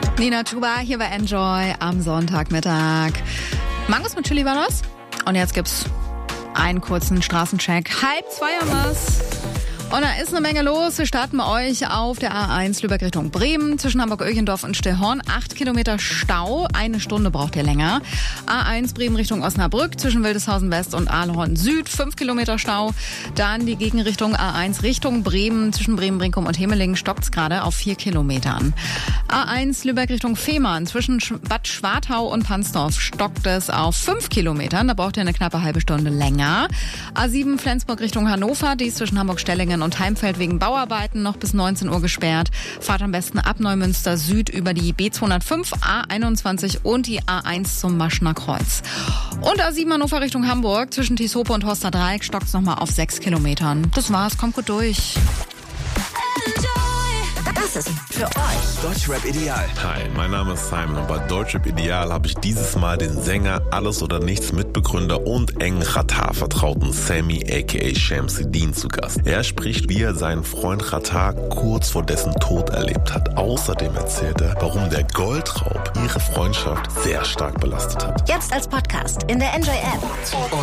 Nina Chuba hier bei Enjoy am Sonntagmittag. Mangos mit Chili war das. Und jetzt gibt's einen kurzen Straßencheck. 1:30 haben wir's. Und da ist eine Menge los. Wir starten bei euch auf der A1 Lübeck Richtung Bremen. Zwischen Hamburg-Öchendorf und Stillhorn 8 Kilometer Stau. 1 Stunde braucht ihr länger. A1 Bremen Richtung Osnabrück. Zwischen Wildeshausen West und Ahlhorn Süd 5 Kilometer Stau. Dann die Gegenrichtung A1 Richtung Bremen. Zwischen Bremen-Brinkum und Hemelingen stockt's gerade auf 4 Kilometern. A1 Lübeck Richtung Fehmarn. Zwischen Bad Schwartau und Pansdorf stockt es auf 5 Kilometern. Da braucht ihr eine knappe halbe Stunde länger. A7 Flensburg Richtung Hannover. Die ist zwischen Hamburg-Stellingen und Heimfeld wegen Bauarbeiten noch bis 19 Uhr gesperrt. Fahrt am besten ab Neumünster Süd über die B205, A21 und die A1 zum Maschner Kreuz. Und A7 Hannover Richtung Hamburg. Zwischen Tieshope und Horster Dreieck stockt's nochmal auf 6 Kilometern. Das war's, kommt gut durch. Das ist für euch Deutschrap Ideal. Hi, mein Name ist Simon und bei Deutschrap Ideal habe ich dieses Mal den Sänger, Alles oder Nichts Mitbegründer und engen Xatar-Vertrauten Sammy aka Shamsuddin zu Gast. Er spricht, wie er seinen Freund Xatar kurz vor dessen Tod erlebt hat. Außerdem erzählt er, warum der Goldraub ihre Freundschaft sehr stark belastet hat. jetzt als Podcast in der Enjoy App.